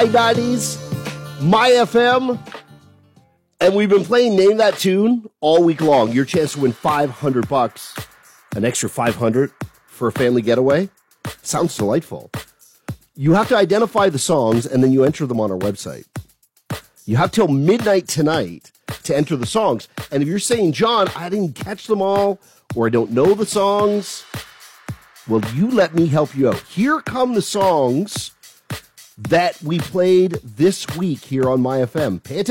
90s, My FM, and we've been playing Name That Tune all week long. Your chance to win $500, an extra $500 for a family getaway. Sounds delightful. You have to identify the songs, and then you enter them on our website. You have till midnight tonight to enter the songs. And if you're saying, John, I didn't catch them all, or I don't know the songs, well, you let me help you out. Here come the songs that we played this week here on My FM. Pay attention.